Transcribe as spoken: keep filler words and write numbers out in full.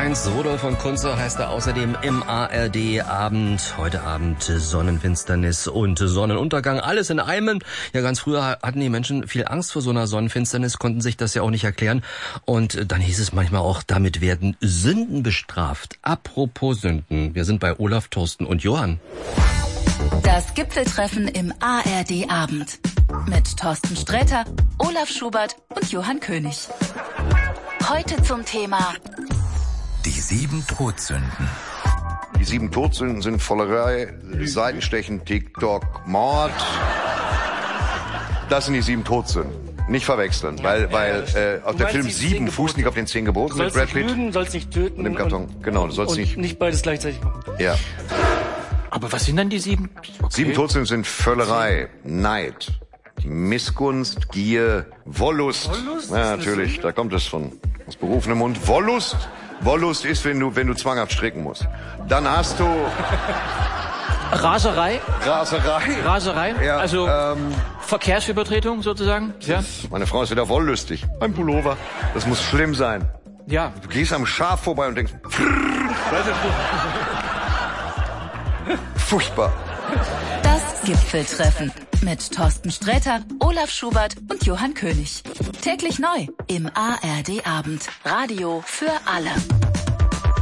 Heinz Rudolf und Kunze heißt er außerdem im A R D-Abend. Heute Abend Sonnenfinsternis und Sonnenuntergang. Alles in einem. Ja, ganz früher hatten die Menschen viel Angst vor so einer Sonnenfinsternis, konnten sich das ja auch nicht erklären. Und dann hieß es manchmal auch, damit werden Sünden bestraft. Apropos Sünden. Wir sind bei Olaf, Thorsten und Johann. Das Gipfeltreffen im A R D-Abend. Mit Thorsten Sträter, Olaf Schubert und Johann König. Heute zum Thema die sieben Todsünden. Die sieben Todsünden sind Vollerei, Seitenstechen, TikTok, Mord. Das sind die sieben Todsünden. Nicht verwechseln, weil, weil äh, auf der Film Sieben fußt nicht auf den zehn Geboten mit Brad Pitt. Du sollst nicht lügen, sollst nicht töten. Und im Karton, genau, du sollst und nicht... nicht beides gleichzeitig machen. Ja. Aber was sind dann die sieben? Okay. Sieben Todsünden sind Völlerei, Neid, die Missgunst, Gier, Wollust. Wollust? Ja, natürlich, da kommt es von aus berufenem Mund. Wollust, Wollust ist, wenn du, wenn du zwanghaft stricken musst. Dann hast du... Raserei? Raserei. Raserei? Ja, also ähm, Verkehrsübertretung sozusagen? Ja. Meine Frau ist wieder wollüstig. Ein Pullover. Das muss schlimm sein. Ja. Du gehst am Schaf vorbei und denkst... Furchtbar. das Gipfeltreffen mit Thorsten Sträter, Olaf Schubert und Johann König. Täglich neu im A R D-Abend. Radio für alle.